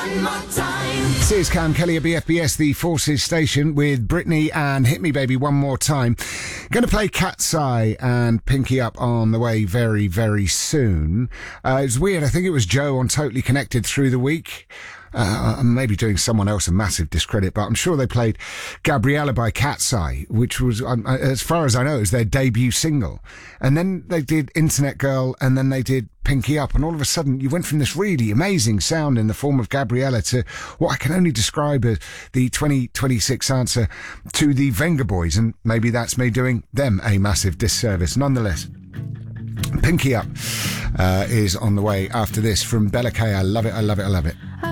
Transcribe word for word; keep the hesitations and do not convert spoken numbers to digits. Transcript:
This is Cam Kelly at B F B S, the Forces station, with Britney and Hit Me Baby one more time. Going to play Cat's Eye and Pinky Up on the way very, very soon. Uh, it's weird. I think it was Joe on Totally Connected through the week. Uh, I'm maybe doing someone else a massive discredit, but I'm sure they played Gabriella by Cat's Eye, which was, um, as far as I know, is their debut single. And then they did Internet Girl, and then they did Pinky Up, and all of a sudden you went from this really amazing sound in the form of Gabriella to what I can only describe as the twenty twenty-six answer to the Venga Boys, and maybe that's me doing them a massive disservice. Nonetheless, Pinky Up uh, is on the way after this from Bella K. I love it, I love it, I love it.